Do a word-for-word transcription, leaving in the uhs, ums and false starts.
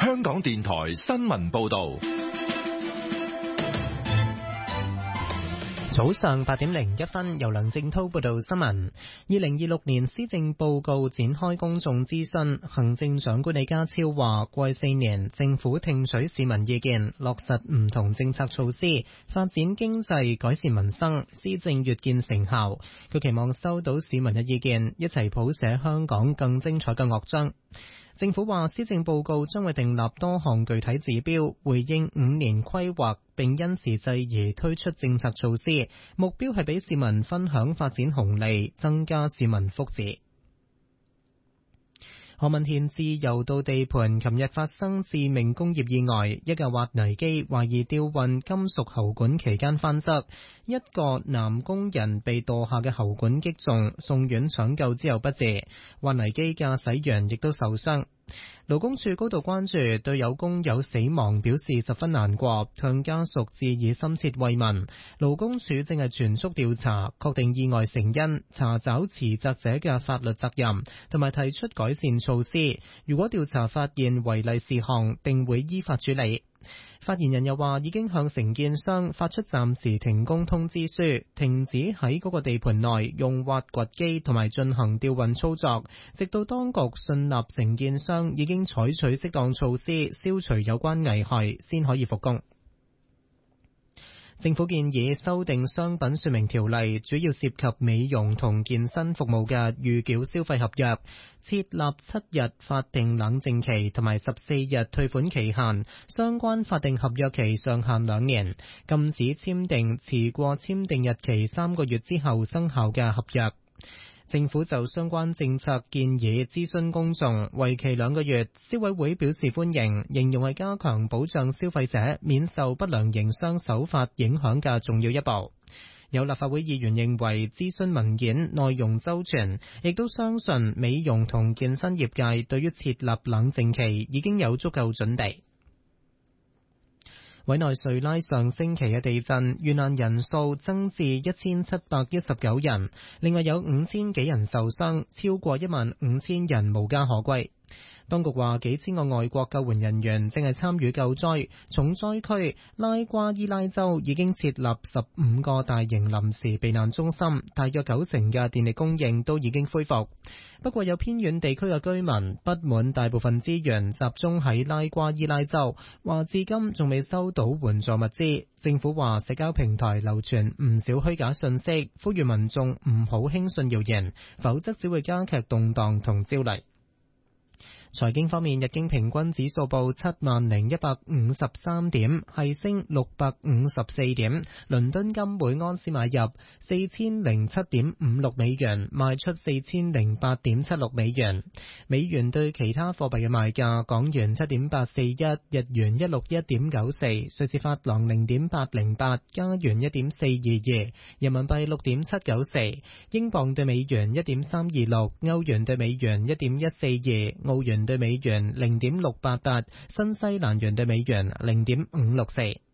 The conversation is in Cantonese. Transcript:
香港電台新聞報道。 早上八點零一分，由梁正濤報道新聞。二零二六年施政報告展開公眾諮詢，行政長官李家超話：過去四年，政府聽取市民意見，落實唔同政策措施，發展經濟，改善民生，施政越見成效。佢期望收到市民嘅意見，一齊譜寫香港更精彩嘅樂章。政府話，施政報告將會訂立多項具體指標，回應五年規劃，並因時制宜推出政策措施，目標係俾市民分享發展紅利，增加市民福祉。何文田自由道地盤琴日發生致命工業意外，一架挖泥機懷疑吊運金屬喉管期間翻側，一個男工人被墮下嘅喉管擊中，送院搶救之後不治，挖泥機駕駛員亦都受傷。勞工處高度關注，對有工友死亡表示十分難過，向家屬致以深切慰問。勞工處正係全速調查，確定意外成因，查找持責者嘅法律責任，同埋提出改善措施。如果調查發現違例事項，定會依法處理。發言人又話，已經向承建商發出暫時停工通知書，停止喺嗰個地盤內用挖掘機同埋進行吊運操作，直到當局信納承建商已經採取適當措施消除有關危害，先可以復工。政府建議修訂商品說明條例，主要涉及美容同健身服務嘅預繳消費合約，設立七日法定冷靜期同埋十四日退款期限，相關法定合約期上限兩年，禁止簽訂遲過簽訂日期三個月之後生效嘅合約。政府就相關政策建議諮詢公眾，為期兩個月。消委會表示歡迎，形容係加強保障消費者免受不良營商手法影響嘅重要一步。有立法會議員認為諮詢文件內容周全，亦都相信美容同健身業界對於設立冷靜期已經有足夠準備。委內瑞拉上星期嘅地震遇難人數增至一千七百一十九人，另外有五千幾人受傷，超過一萬五千人無家可歸。當局話，幾千個外國救援人員正係參與救災。重災區拉瓜伊拉州已經設立十五個大型臨時避難中心，大約九成嘅電力供應都已經恢復。不過有偏遠地區嘅居民不滿大部分資源集中喺拉瓜伊拉州，話至今仲未收到援助物資。政府話社交平台流傳唔少虛假信息，呼籲民眾唔好輕信謠言，否則只會加劇動盪同焦慮。財經方面，日經平均指數報七萬零一百五十三點，係升六百五十四點。倫敦金每盎司買入四千零七點五六美元，賣出四千零八點七六美元。美元對其他貨幣嘅賣價：港元七點八四一，日元一六一點九四，瑞士法郎零點八零八，加元一點四二二，人民幣六點七九四，英鎊對美元一點三二六，歐元對美元一點一四二，澳元對美元零點六八八，新西蘭元對美元零點五六四。